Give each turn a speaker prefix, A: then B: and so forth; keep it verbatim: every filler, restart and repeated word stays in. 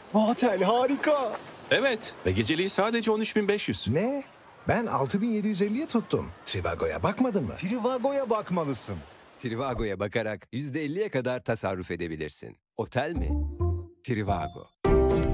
A: Bu otel harika.
B: Evet ve geceliği sadece on üç bin beş yüz.
C: Ne? Ben altı bin yedi yüz elliye tuttum. Trivago'ya bakmadın mı?
A: Trivago'ya bakmalısın.
D: Trivago'ya bakarak yüzde elliye kadar tasarruf edebilirsin. Otel mi? Trivago.